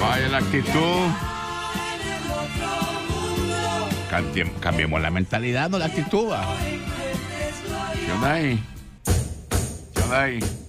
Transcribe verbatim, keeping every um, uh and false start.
Vaya la actitud. Cambiem- cambiemos la mentalidad, no la actitud. ¿Va? ¿Qué onda ahí? ¿Qué onda ahí?